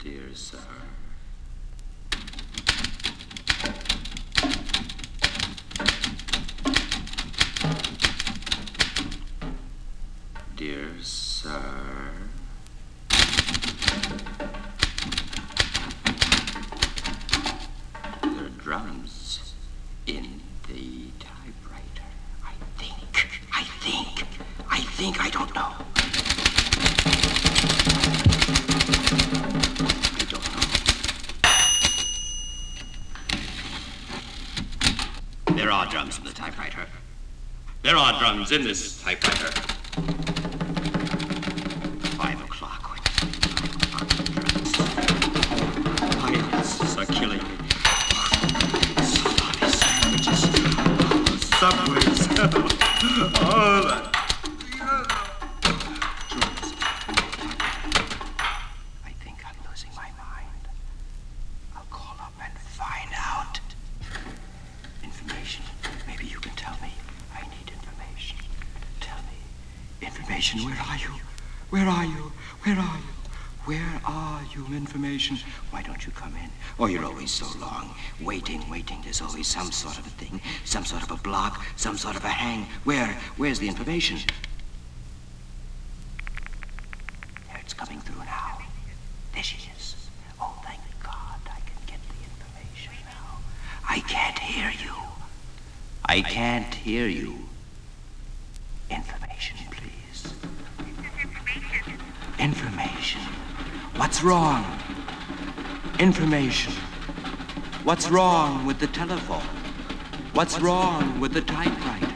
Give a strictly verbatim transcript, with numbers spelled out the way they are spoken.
Dear sir. Dear sir. There are drums in the typewriter. I think, I think, I think, I don't know. I don't know. There are drums in the typewriter. There are drums in this typewriter. Five o'clock. My eyelids are killing me. Sloppy sandwiches. Subways. All that. I think I'm losing my mind. I'll call up and find out. Information. Maybe you can tell me. I need information. Tell me. Information, where are you? Where are you? Where are you? Where are you, information? Why don't you come in? Oh, you're always so long. Waiting, waiting. There's always some sort of a thing. Some sort of a block. Some sort of a hang. Where? Where's the information? There, it's coming through now. There she is. Oh, thank God I can get the information now. I can't hear you. I can't hear you. Information, please. Information. What's wrong? Information. What's wrong with the telephone? What's wrong with the typewriter?